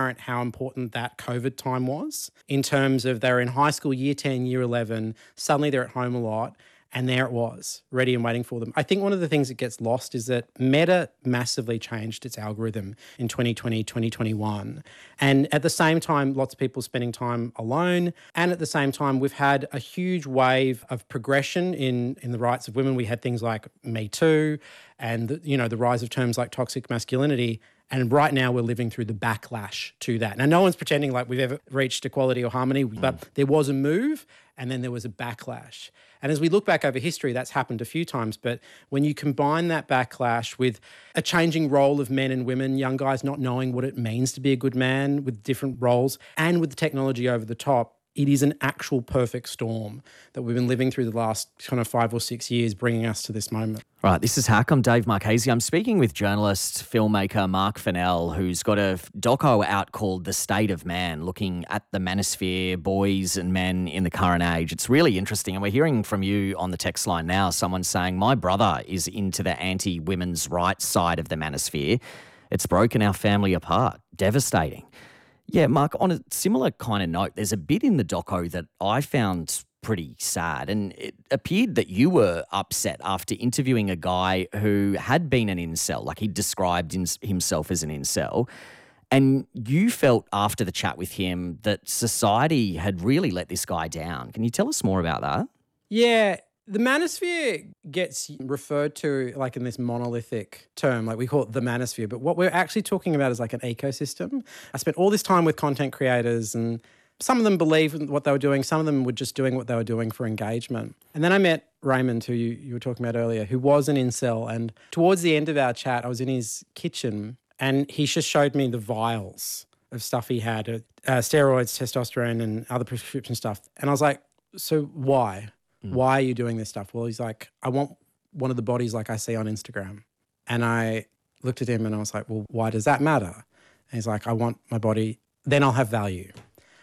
apparent how important that COVID time was in terms of they're in high school, year 10, year 11, suddenly they're at home a lot. And there it was, ready and waiting for them. I think one of the things that gets lost is that Meta massively changed its algorithm in 2020, 2021. And at the same time, lots of people spending time alone. And at the same time, we've had a huge wave of progression in the rights of women. We had things like Me Too and the rise of terms like toxic masculinity. And right now we're living through the backlash to that. Now, no one's pretending like we've ever reached equality or harmony, but there was a move and then there was a backlash. And as we look back over history, that's happened a few times. But when you combine that backlash with a changing role of men and women, young guys not knowing what it means to be a good man with different roles, and with the technology over the top, it is an actual perfect storm that we've been living through the last kind of 5 or 6 years, bringing us to this moment. Right, this is Hack. I'm Dave Marchese. I'm speaking with journalist, filmmaker Mark Fennell, who's got a doco out called The State of Man, looking at the manosphere, boys and men in the current age. It's really interesting, and we're hearing from you on the text line now, someone saying, my brother is into the anti-women's rights side of the manosphere. It's broken our family apart. Devastating. Yeah, Mark, on a similar kind of note, there's a bit in the doco that I found pretty sad, and it appeared that you were upset after interviewing a guy who had been an incel, like he described himself as an incel, and you felt after the chat with him that society had really let this guy down. Can you tell us more about that? Yeah. The manosphere gets referred to like in this monolithic term, like we call it the manosphere, but what we're actually talking about is like an ecosystem. I spent all this time with content creators, and some of them believed in what they were doing, some of them were just doing what they were doing for engagement. And then I met Raymond, who you were talking about earlier, who was an incel, and towards the end of our chat, I was in his kitchen and he just showed me the vials of stuff he had, steroids, testosterone and other prescription stuff. And I was like, so why? Why are you doing this stuff? Well, he's like, I want one of the bodies like I see on Instagram. And I looked at him and I was like, well, why does that matter? And he's like, I want my body, then I'll have value.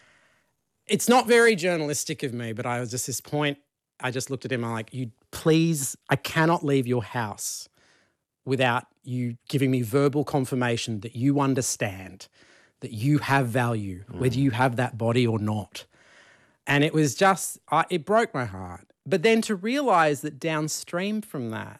It's not very journalistic of me, but I was just this point, I just looked at him and I'm like, you please, I cannot leave your house without you giving me verbal confirmation that you understand, that you have value, whether you have that body or not. And it was just, it broke my heart. But then to realise that downstream from that,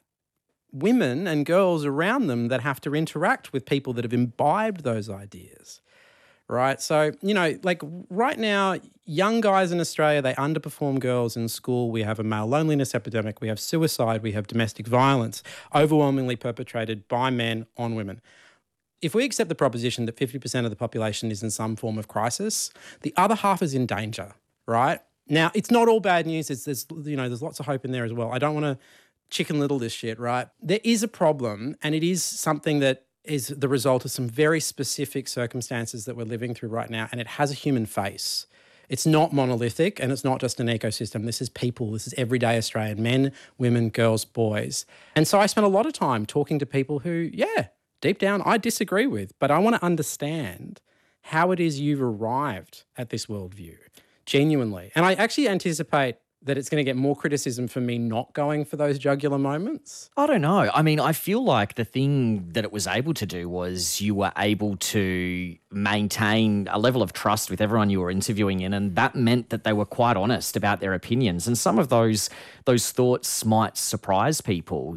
women and girls around them that have to interact with people that have imbibed those ideas, right? So, like right now, young guys in Australia, they underperform girls in school. We have a male loneliness epidemic. We have suicide. We have domestic violence, overwhelmingly perpetrated by men on women. If we accept the proposition that 50% of the population is in some form of crisis, the other half is in danger. Right? Now, it's not all bad news. There's lots of hope in there as well. I don't want to chicken little this shit, right? There is a problem, and it is something that is the result of some very specific circumstances that we're living through right now, and it has a human face. It's not monolithic, and it's not just an ecosystem. This is people. This is everyday Australian men, women, girls, boys. And so I spent a lot of time talking to people who, deep down, I disagree with, but I want to understand how it is you've arrived at this worldview. Genuinely. And I actually anticipate that it's going to get more criticism for me not going for those jugular moments. I don't know. I mean, I feel like the thing that it was able to do was you were able to maintain a level of trust with everyone you were interviewing in, and that meant that they were quite honest about their opinions. And some of those thoughts might surprise people,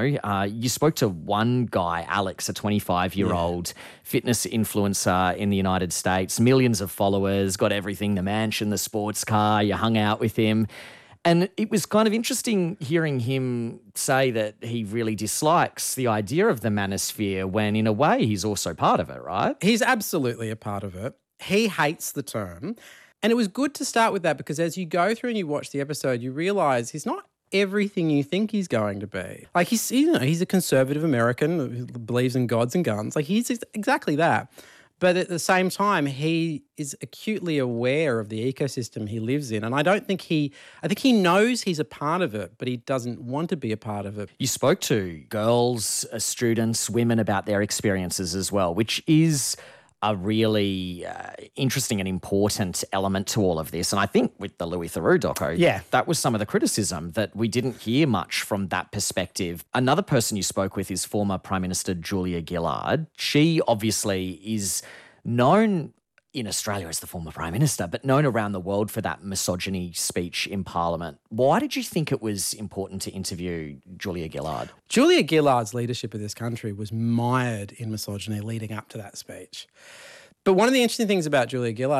You spoke to one guy, Alex, a 25-year-old fitness influencer in the United States, millions of followers, got everything, the mansion, the sports car, you hung out with him. And it was kind of interesting hearing him say that he really dislikes the idea of the manosphere when, in a way, he's also part of it, right? He's absolutely a part of it. He hates the term. And it was good to start with that because as you go through and you watch the episode, you realise he's not everything you think he's going to be. Like, he's a conservative American who believes in gods and guns. Like, he's exactly that. But at the same time, he is acutely aware of the ecosystem he lives in. And I think he knows he's a part of it, but he doesn't want to be a part of it. You spoke to girls, students, women about their experiences as well, which is a really interesting and important element to all of this. And I think with the Louis Theroux doco, that was some of the criticism, that we didn't hear much from that perspective. Another person you spoke with is former Prime Minister Julia Gillard. She obviously is known in Australia as the former Prime Minister, but known around the world for that misogyny speech in Parliament. Why did you think it was important to interview Julia Gillard? Julia Gillard's leadership of this country was mired in misogyny leading up to that speech. But one of the interesting things about Julia Gillard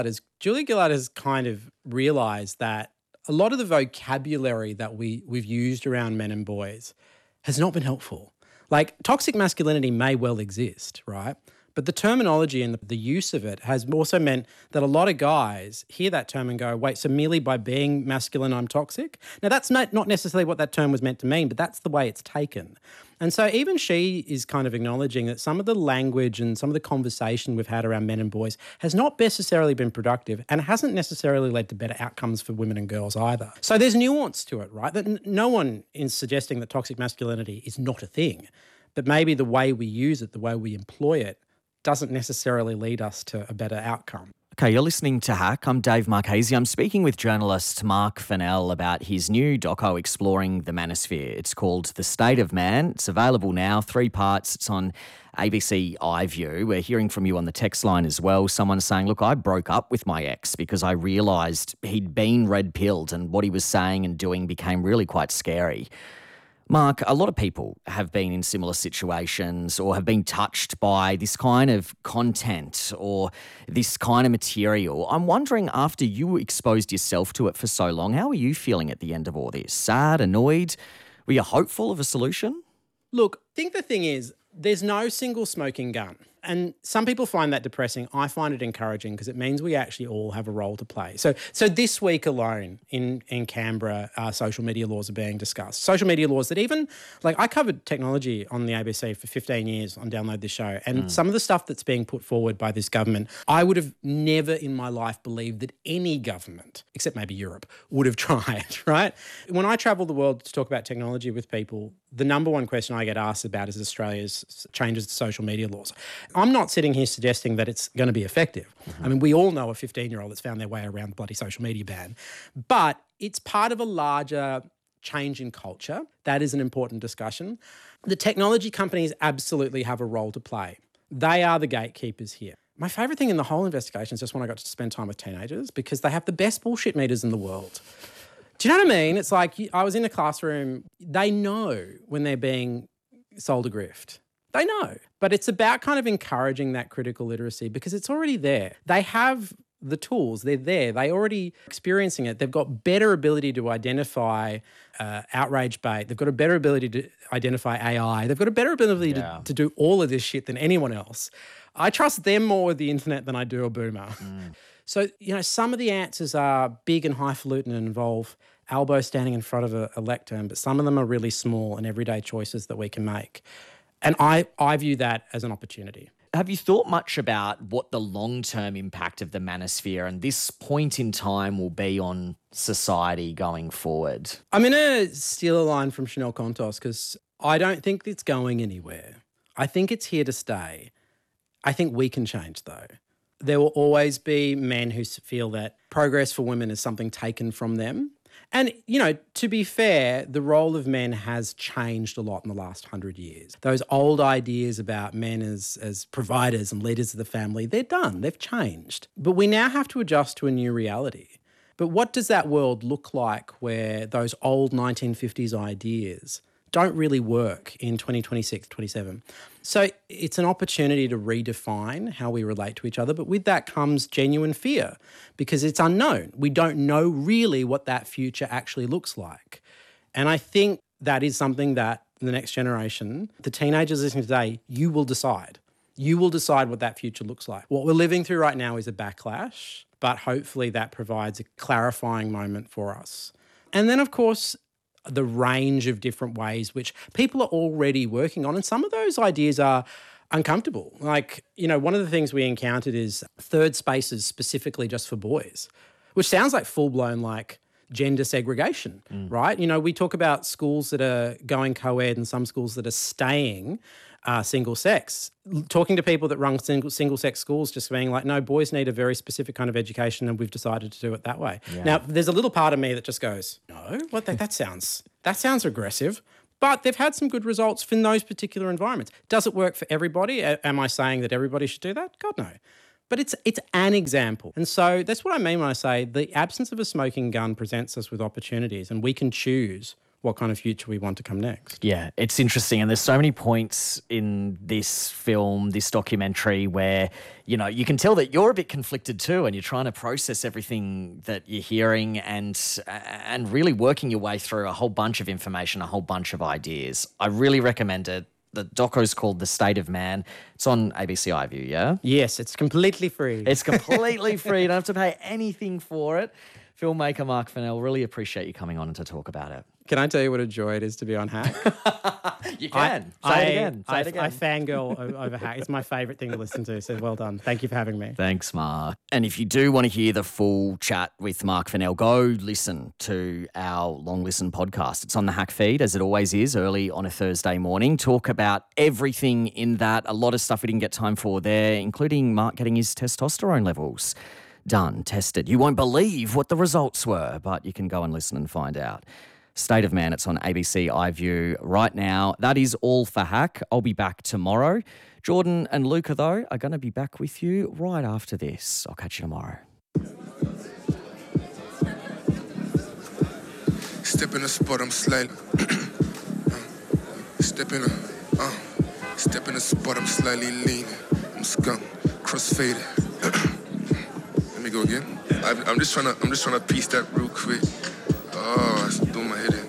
has kind of realised that a lot of the vocabulary that we've used around men and boys has not been helpful. Like, toxic masculinity may well exist, right? But the terminology and the use of it has also meant that a lot of guys hear that term and go, wait, so merely by being masculine, I'm toxic? Now, that's not necessarily what that term was meant to mean, but that's the way it's taken. And so even she is kind of acknowledging that some of the language and some of the conversation we've had around men and boys has not necessarily been productive and hasn't necessarily led to better outcomes for women and girls either. So there's nuance to it, right? That no one is suggesting that toxic masculinity is not a thing, but maybe the way we use it, the way we employ it, doesn't necessarily lead us to a better outcome. Okay, you're listening to Hack. I'm Dave Marchese. I'm speaking with journalist Mark Fennell about his new doco exploring the manosphere. It's called The State of Man. It's available now, 3 parts. It's on ABC iView. We're hearing from you on the text line as well. Someone saying, look, I broke up with my ex because I realised he'd been red-pilled and what he was saying and doing became really quite scary. Mark, a lot of people have been in similar situations or have been touched by this kind of content or this kind of material. I'm wondering, after you exposed yourself to it for so long, how are you feeling at the end of all this? Sad, annoyed? Were you hopeful of a solution? Look, I think the thing is, there's no single smoking gun. And some people find that depressing. I find it encouraging because it means we actually all have a role to play. So this week alone in Canberra, social media laws are being discussed. Social media laws that even, like, I covered technology on the ABC for 15 years on Download This Show. And some of the stuff that's being put forward by this government, I would have never in my life believed that any government, except maybe Europe, would have tried, right? When I travel the world to talk about technology with people, the number one question I get asked about is Australia's changes to social media laws. I'm not sitting here suggesting that it's going to be effective. I mean, we all know a 15-year-old that's found their way around the bloody social media ban. But it's part of a larger change in culture. That is an important discussion. The technology companies absolutely have a role to play. They are the gatekeepers here. My favourite thing in the whole investigation is just when I got to spend time with teenagers because they have the best bullshit meters in the world. Do you know what I mean? It's like I was in a classroom. They know when they're being sold a grift. They know. But it's about kind of encouraging that critical literacy because it's already there. They have the tools. They're there. They're already experiencing it. They've got better ability to identify outrage bait. They've got a better ability to identify AI. They've got a better ability to do all of this shit than anyone else. I trust them more with the internet than I do a boomer. So, some of the answers are big and highfalutin and involve elbow standing in front of a lectern, but some of them are really small and everyday choices that we can make. And I view that as an opportunity. Have you thought much about what the long-term impact of the manosphere and this point in time will be on society going forward? I'm going to steal a line from Chanel Contos because I don't think it's going anywhere. I think it's here to stay. I think we can change, though. There will always be men who feel that progress for women is something taken from them. And, to be fair, the role of men has changed a lot in the last 100 years. Those old ideas about men as providers and leaders of the family, they're done. They've changed. But we now have to adjust to a new reality. But what does that world look like where those old 1950s ideas don't really work in 2026, 27? So it's an opportunity to redefine how we relate to each other, but with that comes genuine fear because it's unknown. We don't know really what that future actually looks like. And I think that is something that the next generation, the teenagers listening today, you will decide. You will decide what that future looks like. What we're living through right now is a backlash, but hopefully that provides a clarifying moment for us. And then, of course, the range of different ways which people are already working on. And some of those ideas are uncomfortable. Like, one of the things we encountered is third spaces specifically just for boys, which sounds like full-blown like gender segregation, right? We talk about schools that are going co-ed and some schools that are staying single sex. Talking to people that run single sex schools, just being like, no, boys need a very specific kind of education and we've decided to do it that way. Yeah. Now, there's a little part of me that just goes, no, that sounds aggressive. But they've had some good results for those particular environments. Does it work for everybody? Am I saying that everybody should do that? God, no. But it's an example. And so that's what I mean when I say the absence of a smoking gun presents us with opportunities, and we can choose what kind of future we want to come next. Yeah, it's interesting. And there's so many points in this film, this documentary, where, you know, you can tell that you're a bit conflicted too, and you're trying to process everything that you're hearing and really working your way through a whole bunch of information, a whole bunch of ideas. I really recommend it. The doco's called The State of Man. It's on ABC iView, yeah? Yes, it's completely free. It's completely free. You don't have to pay anything for it. Filmmaker Mark Fennell, really appreciate you coming on to talk about it. Can I tell you what a joy it is to be on Hack? You can. Say it again. I fangirl over Hack. It's my favourite thing to listen to, so well done. Thank you for having me. Thanks, Mark. And if you do want to hear the full chat with Mark Fennell, go listen to our Long Listen podcast. It's on the Hack feed, as it always is, early on a Thursday morning. Talk about everything in that. A lot of stuff we didn't get time for there, including Mark getting his testosterone levels done, tested. You won't believe what the results were, but you can go and listen and find out. State of Man, it's on ABC iView right now. That is all for Hack. I'll be back tomorrow. Jordan and Luca, though, are going to be back with you right after this. I'll catch you tomorrow. Step in the spot, I'm slightly. Step in the spot, I'm slightly leaning. I'm skunk, crossfaded. Let me go again. I'm just trying to piece that real quick. Oh, I do my head in.